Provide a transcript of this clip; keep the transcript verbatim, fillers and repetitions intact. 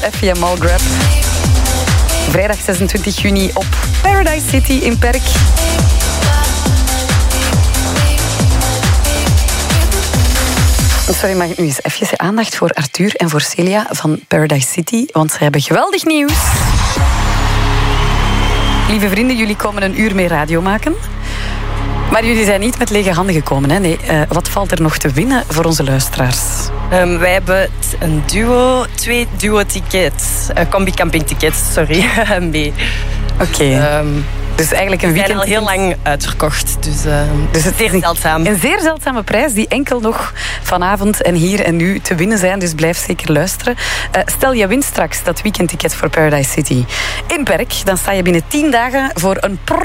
Effie en Malgrab. Vrijdag zesentwintig juni op Paradise City in Perk. Sorry, mag ik nu eens even aandacht voor Arthur en voor Celia van Paradise City, want ze hebben geweldig nieuws. Lieve vrienden, jullie komen een uur mee radio maken. Maar jullie zijn niet met lege handen gekomen, hè? Nee, uh, wat valt er nog te winnen voor onze luisteraars? Um, wij hebben een duo, twee duo-tickets, uh, combi-camping-tickets, sorry, mee. Oké. Okay. Um, Dus eigenlijk een weekend... We zijn al heel lang uitverkocht, dus, uh, dus het is zeer zeldzaam. Een zeer zeldzame prijs die enkel nog vanavond en hier en nu te winnen zijn, dus blijf zeker luisteren. Uh, stel je wint straks dat weekendticket voor Paradise City in Perk, dan sta je binnen tien dagen voor een